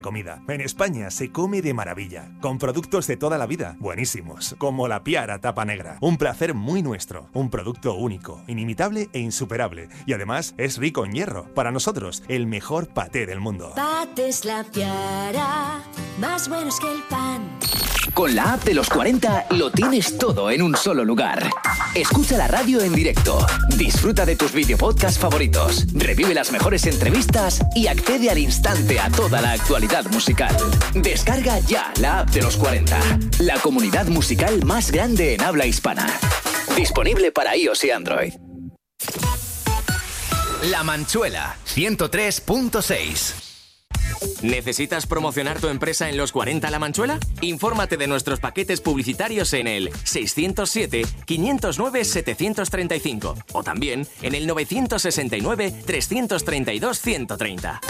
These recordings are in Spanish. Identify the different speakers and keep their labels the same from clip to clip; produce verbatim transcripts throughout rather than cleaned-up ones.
Speaker 1: Comida. En España se come de maravilla, con productos de toda la vida, buenísimos, como la Piara Tapa Negra. Un placer muy nuestro, un producto único, inimitable e insuperable. Y además es rico en hierro. Para nosotros, el mejor paté del mundo.
Speaker 2: Patés La Piara, más buenos que el pan.
Speaker 3: Con la app de los cuarenta lo tienes todo en un solo lugar. Escucha la radio en directo, disfruta de tus videopodcasts favoritos, revive las mejores entrevistas y accede al instante a toda la actualidad musical. Descarga ya la app de los cuarenta, la comunidad musical más grande en habla hispana. Disponible para iOS y Android.
Speaker 4: La Manchuela, ciento tres punto seis. ¿Necesitas promocionar tu empresa en los cuarenta La Manchuela? Infórmate de nuestros paquetes publicitarios en el seiscientos siete, quinientos nueve, setecientos treinta y cinco o también en el novecientos sesenta y nueve, trescientos treinta y dos, ciento treinta.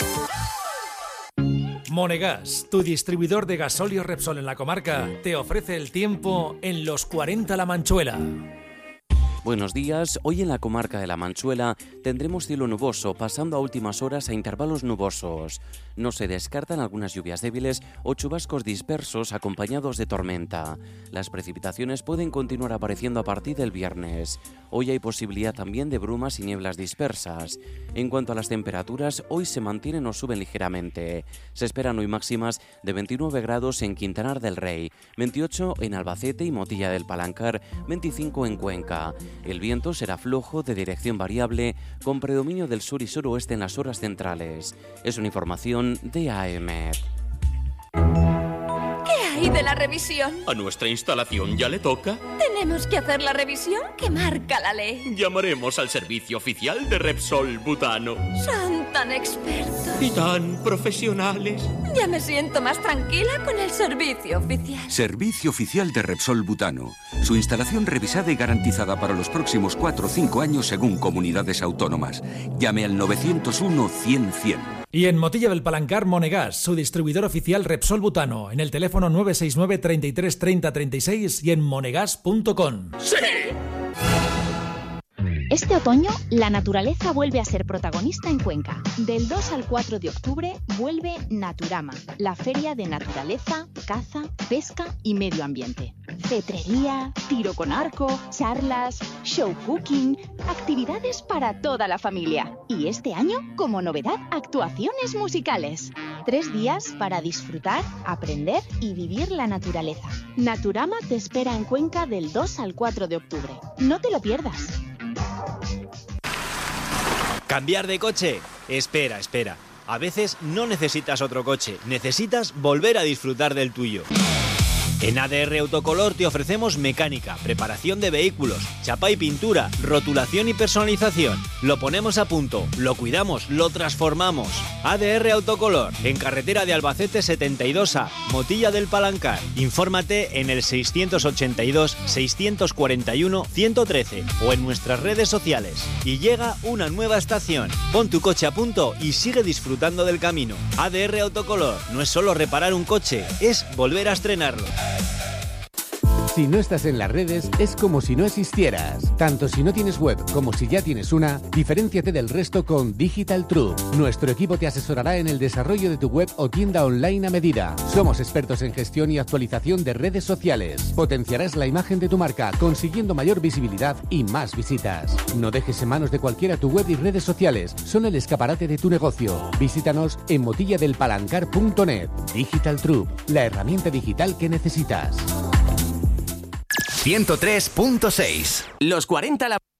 Speaker 5: Monegas, tu distribuidor de gasóleo Repsol en la comarca, te ofrece el tiempo en los cuarenta La Manchuela.
Speaker 6: Buenos días, hoy en la comarca de La Manchuela tendremos cielo nuboso, pasando a últimas horas a intervalos nubosos. No se descartan algunas lluvias débiles o chubascos dispersos acompañados de tormenta. Las precipitaciones pueden continuar apareciendo a partir del viernes. Hoy hay posibilidad también de brumas y nieblas dispersas. En cuanto a las temperaturas, hoy se mantienen o suben ligeramente. Se esperan hoy máximas de veintinueve grados en Quintanar del Rey, veintiocho en Albacete y Motilla del Palancar, veinticinco en Cuenca. El viento será flojo de dirección variable, con predominio del sur y suroeste en las horas centrales. Es una información de A M E T.
Speaker 2: ¿Qué hay de la revisión?
Speaker 7: ¿A nuestra instalación ya le toca?
Speaker 2: Tenemos que hacer la revisión que marca la ley.
Speaker 7: Llamaremos al servicio oficial de Repsol Butano.
Speaker 2: Son tan expertos.
Speaker 7: Y tan profesionales.
Speaker 2: Ya me siento más tranquila con el servicio oficial.
Speaker 8: Servicio oficial de Repsol Butano. Su instalación revisada y garantizada para los próximos cuatro o cinco años según comunidades autónomas. Llame al novecientos uno, cien, cien.
Speaker 5: Y en Motilla del Palancar, Monegas, su distribuidor oficial Repsol Butano, en el teléfono nueve seis nueve, treinta y tres, treinta, treinta y seis y en monegas punto com.
Speaker 7: ¡Sí!
Speaker 9: Este otoño, la naturaleza vuelve a ser protagonista en Cuenca. Del dos al cuatro de octubre vuelve Naturama, la feria de naturaleza, caza, pesca y medio ambiente. Cetrería, tiro con arco, charlas, show cooking, actividades para toda la familia. Y este año, como novedad, actuaciones musicales. Tres días para disfrutar, aprender y vivir la naturaleza. Naturama te espera en Cuenca del dos al cuatro de octubre. No te lo pierdas.
Speaker 10: ¿Cambiar de coche? Espera, espera. A veces no necesitas otro coche, necesitas volver a disfrutar del tuyo. En A D R Autocolor te ofrecemos mecánica, preparación de vehículos, chapa y pintura, rotulación y personalización. Lo ponemos a punto, lo cuidamos, lo transformamos. A D R Autocolor, en carretera de Albacete setenta y dos A, Motilla del Palancar. Infórmate en el seiscientos ochenta y dos, seiscientos cuarenta y uno, ciento trece o en nuestras redes sociales. Y llega una nueva estación. Pon tu coche a punto y sigue disfrutando del camino. A D R Autocolor no es solo reparar un coche, es volver a estrenarlo.
Speaker 11: Si no estás en las redes, es como si no existieras. Tanto si no tienes web como si ya tienes una, diferénciate del resto con Digital Truth. Nuestro equipo te asesorará en el desarrollo de tu web o tienda online a medida. Somos expertos en gestión y actualización de redes sociales. Potenciarás la imagen de tu marca, consiguiendo mayor visibilidad y más visitas. No dejes en manos de cualquiera tu web y redes sociales. Son el escaparate de tu negocio. Visítanos en motilla del palancar punto net. Digital Truth, la herramienta digital que necesitas.
Speaker 4: ciento tres punto seis. Los cuarenta La